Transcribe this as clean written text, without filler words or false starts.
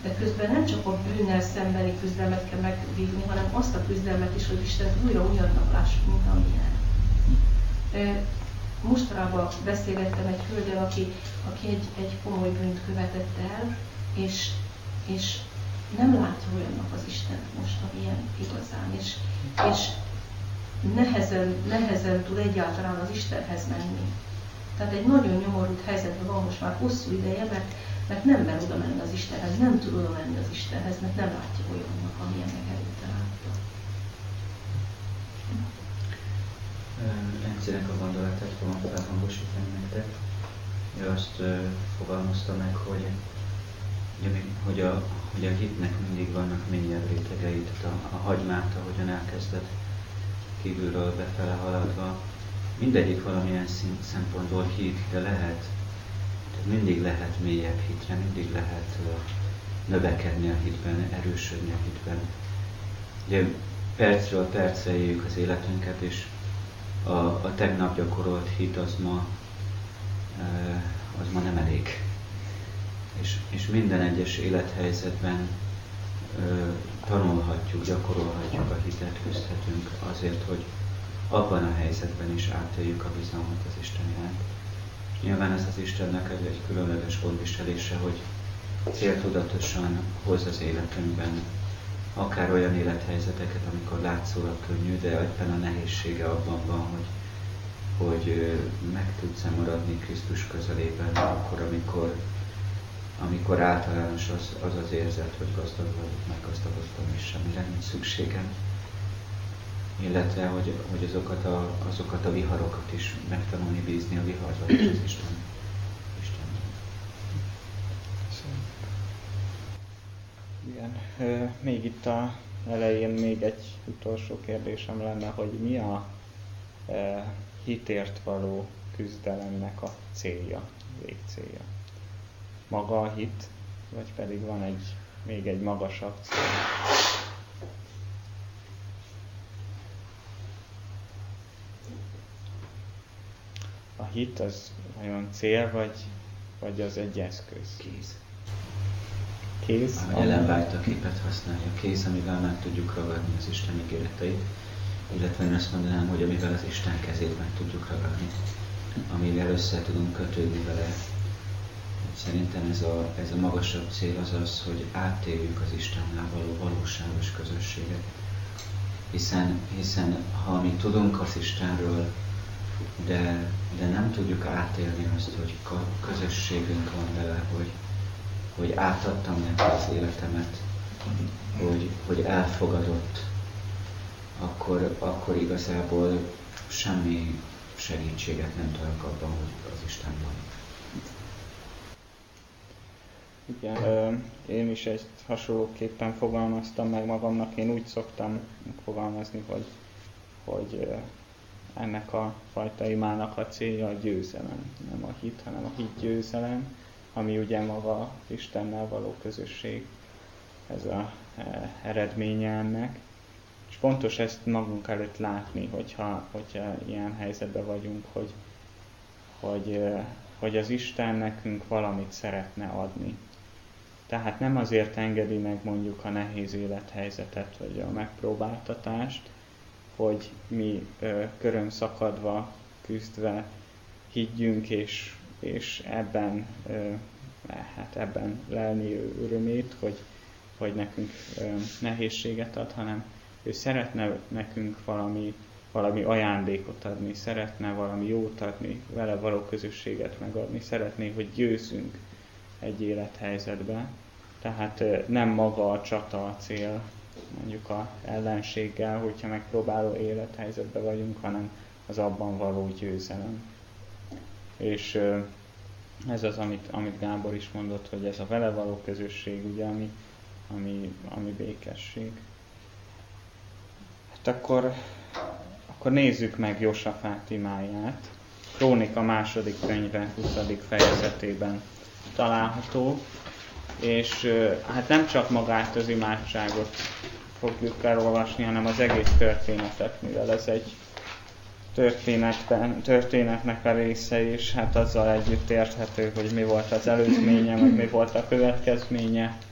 de közben nem csak a bűnnel szembeni küzdelmet kell megvívni, hanem azt a küzdelmet is, hogy Istent újra olyannak lássuk, mint amilyen. Mostanában beszélgettem egy hölgyel, aki egy komoly bűnt követett el, és nem látja olyannak az Istent most, amilyen igazán, és nehezen tud egyáltalán az Istenhez menni. Tehát egy nagyon nyomorult helyzetben van most már hosszú ideje, mert nem mer oda menni az Istenhez, nem tud oda menni az Istenhez, mert nem látja olyannak, amilyennek előtte látta. Lencinek a gondolatát fogom felhangosítani nektek. Ő azt fogalmazta meg, hogy a hitnek mindig vannak mélyebb rétegei, tehát a hagymát, ahogyan elkezdett kívülről befele haladva, mindegyik valamilyen szempontból hit, de lehet, tehát mindig lehet mélyebb hitre, mindig lehet növekedni a hitben, erősödni a hitben. Ugye percről percre éljük az életünket, és a tegnap gyakorolt hit az ma nem elég. És minden egyes élethelyzetben tanulhatjuk, gyakorolhatjuk a hitet, küzdhetünk azért, hogy abban a helyzetben is átéljük a bizalmat az Isten iránt. És nyilván ez az Istennek egy különleges gondviselése, hogy céltudatosan hoz az életünkben akár olyan élethelyzeteket, amikor látszólag könnyű, de ebben a nehézsége abban van, hogy meg tudsz maradni Krisztus közelében, akkor, amikor általános az érzet, hogy gazdag vagyok, meggazdagodtam, és semmire nincs szükségem. Illetve, hogy azokat a viharokat is megtanulni bízni a viharba és az Isten. Igen, még itt a elején még egy utolsó kérdésem lenne, hogy mi a hitért való küzdelemnek a célja, végcélja? Maga a hit, vagy pedig van még egy magasabb cél? A hit az olyan cél, vagy az egy eszköz? Kéz. A jelenvágyta képet használja. Kéz, amivel meg tudjuk ragadni az Isten ígéreteit, illetve én azt mondanám, hogy amivel az Isten kezét meg tudjuk ragadni, amivel össze tudunk kötődni vele. Szerintem ez a magasabb cél az, hogy átéljük az Istennel való valóságos közösséget. Hiszen ha mi tudunk az Istenről, de nem tudjuk átélni azt, hogy közösségünk van vele, hogy átadtam neki az életemet, hogy elfogadott, akkor igazából semmi segítséget nem találok abban, hogy az Isten van. Igen, én is egy hasonlóképpen fogalmaztam meg magamnak. Én úgy szoktam fogalmazni, hogy ennek a fajta imának a célja a győzelem. Nem a hit, hanem a hit győzelem, ami ugye maga az Istennel való közösség, ez az eredménye ennek. És fontos ezt magunk előtt látni, hogyha ilyen helyzetben vagyunk, hogy az Isten nekünk valamit szeretne adni. Tehát nem azért engedi meg mondjuk a nehéz élethelyzetet, vagy a megpróbáltatást, hogy mi körömszakadva, küzdve higgyünk, és ebben lelni örömét, hogy nekünk nehézséget ad, hanem ő szeretne nekünk valami ajándékot adni, szeretne valami jót adni, vele való közösséget megadni, szeretné, hogy győzzünk egy élethelyzetben. Tehát nem maga a csata a cél, mondjuk az ellenséggel, hogyha megpróbáló élethelyzetben vagyunk, hanem az abban való győzelem. És ez az, amit Gábor is mondott, hogy ez a vele való közösség, ugye, ami békesség. Hát akkor nézzük meg Josafát imáját. Krónika második könyve 20. fejezetében található, és hát nem csak magát az imádságot fogjuk elolvasni, hanem az egész történetet, mivel ez egy történetnek a része, és hát azzal együtt érthető, hogy mi volt az előzménye, meg mi volt a következménye.